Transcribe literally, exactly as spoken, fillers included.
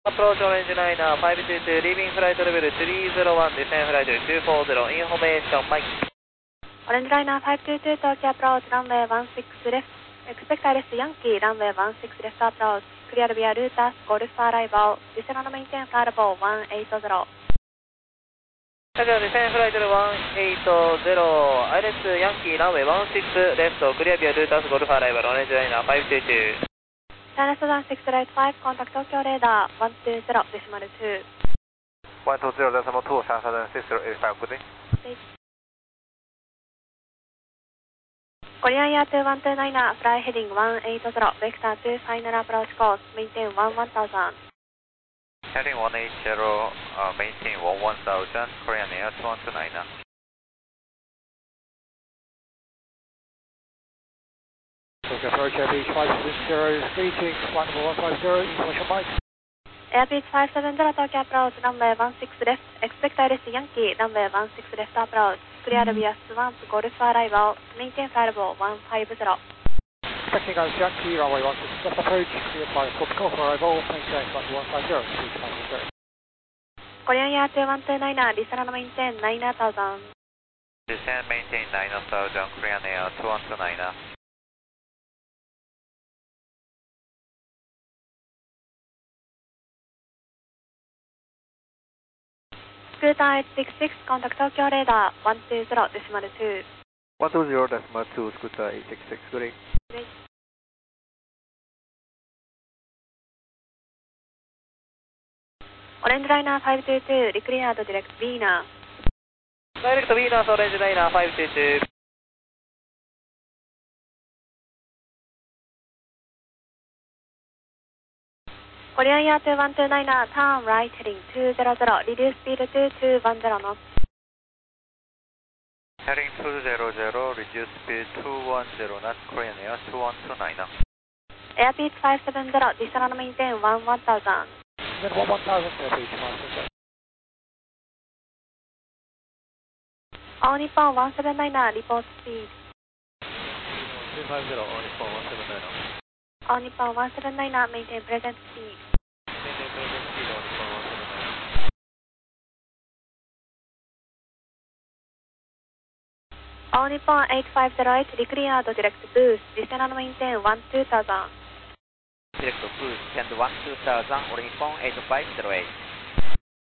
Approach Orange Liner five two two, leaving flight level three zero one, descend flight two four zero, information Mike. Orange Liner five two two, Tokyo approach, runway one six left. Expect I R S Yankee, runway one six left approach. Clear via Lutas, Golf arrival. Descend and maintain flight level one eight zero. Tokyo descend flight level one eight zero, I R S Yankee, runway one six left, clear via Lutas, Golf arrival, Orange Liner five two two. China Southern six right five, contact Tokyo radar one two zero, decimal two. one two zero, decimal two, China Southern six zero eight five, good day. Korean Air two one two nine, fly heading one eight zero, vector two, final approach course, maintain one one thousand. Heading one eight zero, uh, maintain one one thousand, Korean Air two one two nine. Tokyo approach Airbeach five seven zero, greetings, one one five zero, information Mike. Airbeach five seven zero, Tokyo approach, runway one six left, expect I R S Yankee, runway one six left approach, clear via Swamp, Golf arrival, maintain flight level one five zero. Expecting I R S Yankee, runway one six left approach, cleared by Swamp Golf arrival, maintain flight one five zero, please five zero. Korean Air two one two nine, descend and maintain nine thousand. Descend, maintain nine thousand, Korean Air two one two nine. Scooter eight six six, contact Tokyo radar one two zero, decimal two. one two zero, decimal two, Scooter eight six six, good day. Great. Orange Liner five two two, declared direct Venus. Direct Venus, Orange Liner five two two. Korean Air two one two nine, turn right heading two zero zero, reduce speed to two one zero knots. Heading two zero zero, reduce speed two one zero knots, Korean Air two one two nine. Airbeach five seven zero, descend and maintain one one thousand. Then one one thousand, Airbeach five seven zero. All Nippon one seven nine, report speed. two five zero, all Nippon one seven nine. All Nippon one seven nine, maintain present speed. Maintain present speed, all Nippon one seven nine. All Nippon eight five zero eight, declared direct boost, descend and maintain one two thousand. Direct boost, send one two thousand, All Nippon eight five zero eight.